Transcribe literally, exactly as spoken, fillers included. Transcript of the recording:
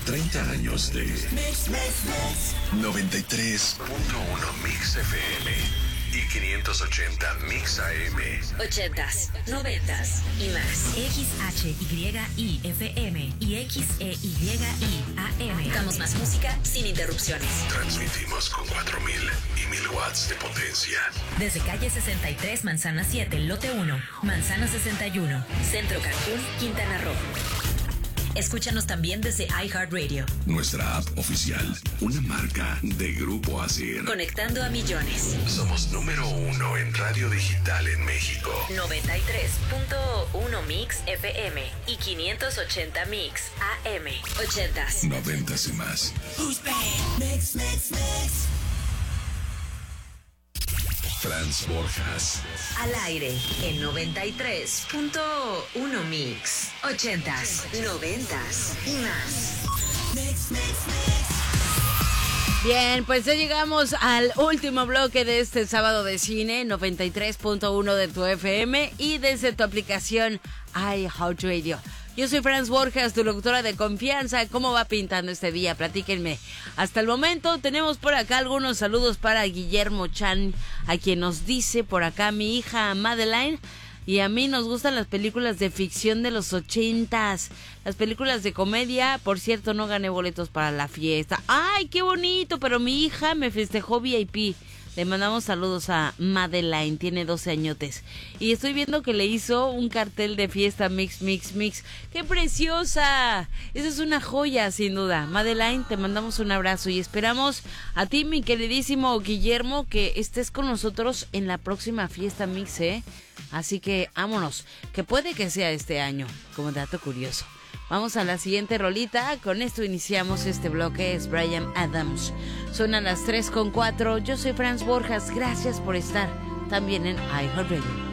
treinta años de Mix, mix, mix. noventa y tres punto uno Mix F M y quinientos ochenta Mix A M. Ochentas, noventas y más. X H Y I F M y X E Y I A M. Damos más música sin interrupciones. Transmitimos con cuatro mil y mil watts de potencia. Desde calle sesenta y tres, Manzana siete, lote uno, Manzana sesenta y uno. Centro Cancún, Quintana Roo. Escúchanos también desde iHeartRadio. Nuestra app oficial, una marca de Grupo Asir. Conectando a millones. Somos número uno en radio digital en México. noventa y tres punto uno Mix F M y quinientos ochenta Mix A M. Ochentas. Noventas y más. Who's bad? Mix, mix, mix. Franz Borjas. Al aire en noventa y tres punto uno Mix. Ochentas, noventas y más. Mix, mix, mix. Bien, pues ya llegamos al último bloque de este sábado de cine, noventa y tres punto uno de tu F M y desde tu aplicación iHeartRadio. Yo soy Franz Borjas, tu locutora de confianza. ¿Cómo va pintando este día? Platíquenme. Hasta el momento tenemos por acá algunos saludos para Guillermo Chan, a quien nos dice por acá mi hija Madeline. Y a mí nos gustan las películas de ficción de los ochentas. Las películas de comedia, por cierto, no gané boletos para la fiesta. ¡Ay, qué bonito! Pero mi hija me festejó V I P. Le mandamos saludos a Madeline, tiene doce añotes. Y estoy viendo que le hizo un cartel de fiesta Mix, Mix, Mix. ¡Qué preciosa! Esa es una joya, sin duda. Madeline, te mandamos un abrazo y esperamos a ti, mi queridísimo Guillermo, que estés con nosotros en la próxima fiesta Mix, ¿eh? Así que vámonos, que puede que sea este año, como dato curioso. Vamos a la siguiente rolita. Con esto iniciamos este bloque. Es Bryan Adams. Son a las tres con cuatro. Yo soy Franz Borjas. Gracias por estar también en iHeartRadio.